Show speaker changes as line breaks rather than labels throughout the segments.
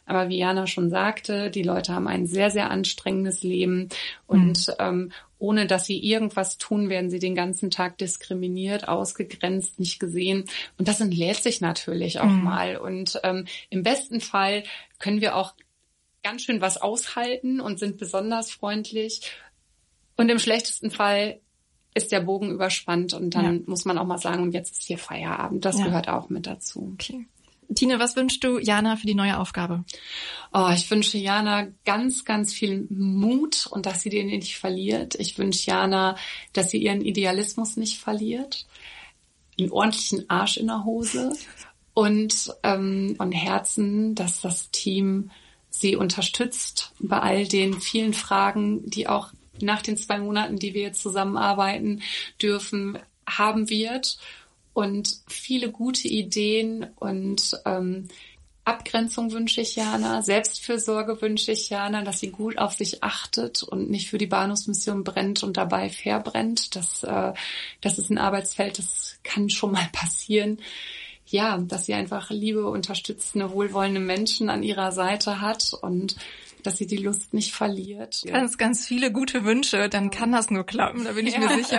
Aber wie Jana schon sagte, die Leute haben ein sehr, sehr anstrengendes Leben und ohne dass sie irgendwas tun, werden sie den ganzen Tag diskriminiert, ausgegrenzt, nicht gesehen. Und das entlädt sich natürlich auch mal. Und im besten Fall können wir auch ganz schön was aushalten und sind besonders freundlich. Und im schlechtesten Fall ist der Bogen überspannt und dann muss man auch mal sagen, und jetzt ist hier Feierabend. Das gehört auch mit dazu.
Okay. Tine, was wünschst du Jana für die neue Aufgabe?
Oh, ich wünsche Jana ganz, ganz viel Mut und dass sie den nicht verliert. Ich wünsche Jana, dass sie ihren Idealismus nicht verliert, einen ordentlichen Arsch in der Hose und Herzen, dass das Team sie unterstützt bei all den vielen Fragen, die auch nach den 2 Monaten, die wir jetzt zusammenarbeiten dürfen, haben wird. Und viele gute Ideen und Abgrenzung wünsche ich Jana, Selbstfürsorge wünsche ich Jana, dass sie gut auf sich achtet und nicht für die Bahnhofsmission brennt und dabei verbrennt. Das ist ein Arbeitsfeld, das kann schon mal passieren. Ja, dass sie einfach liebe, unterstützende, wohlwollende Menschen an ihrer Seite hat und dass sie die Lust nicht verliert.
Ganz, ganz viele gute Wünsche, dann kann das nur klappen, da bin ich mir sicher.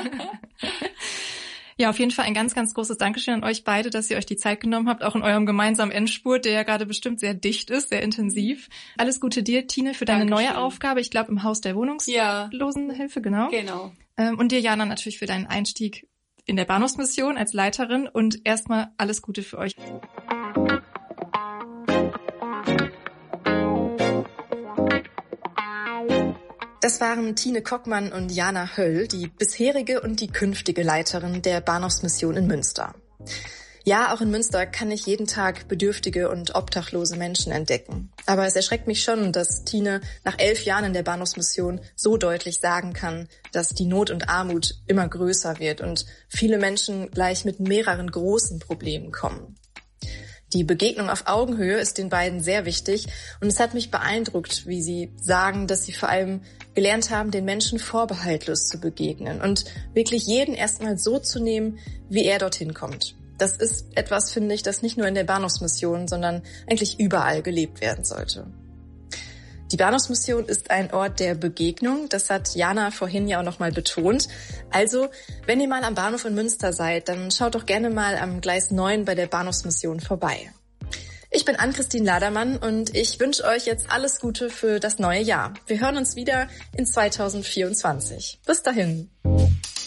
Ja, auf jeden Fall ein ganz, ganz großes Dankeschön an euch beide, dass ihr euch die Zeit genommen habt, auch in eurem gemeinsamen Endspurt, der ja gerade bestimmt sehr dicht ist, sehr intensiv. Alles Gute dir, Tine, für deine neue Aufgabe. Ich glaube, im Haus der Wohnungslosenhilfe, genau. Und dir, Jana, natürlich für deinen Einstieg in der Bahnhofsmission als Leiterin. Und erstmal alles Gute für euch. Das waren Tine Kockmann und Jana Höll, die bisherige und die künftige Leiterin der Bahnhofsmission in Münster. Ja, auch in Münster kann ich jeden Tag bedürftige und obdachlose Menschen entdecken. Aber es erschreckt mich schon, dass Tine nach 11 Jahren in der Bahnhofsmission so deutlich sagen kann, dass die Not und Armut immer größer wird und viele Menschen gleich mit mehreren großen Problemen kommen. Die Begegnung auf Augenhöhe ist den beiden sehr wichtig und es hat mich beeindruckt, wie sie sagen, dass sie vor allem gelernt haben, den Menschen vorbehaltlos zu begegnen und wirklich jeden erstmal so zu nehmen, wie er dorthin kommt. Das ist etwas, finde ich, das nicht nur in der Bahnhofsmission, sondern eigentlich überall gelebt werden sollte. Die Bahnhofsmission ist ein Ort der Begegnung, das hat Jana vorhin ja auch nochmal betont. Also, wenn ihr mal am Bahnhof in Münster seid, dann schaut doch gerne mal am Gleis 9 bei der Bahnhofsmission vorbei. Ich bin Ann-Christine Ladermann und ich wünsche euch jetzt alles Gute für das neue Jahr. Wir hören uns wieder in 2024. Bis dahin.